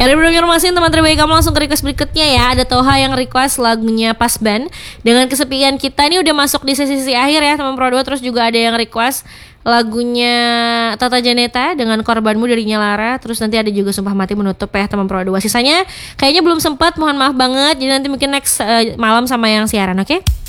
Yang belum informasiin teman terbaik kamu langsung ke request berikutnya ya. Ada Toha yang request lagunya Pas Ban. Dengan kesepian kita ini udah masuk di sesi akhir ya teman Pro 2. Terus juga ada yang request lagunya Tata Janeta dengan Korbanmu dari Nyalara. Terus nanti ada juga Sumpah Mati menutup ya teman Pro 2. Sisanya kayaknya belum sempat, mohon maaf banget. Jadi nanti mungkin next malam sama yang siaran, oke?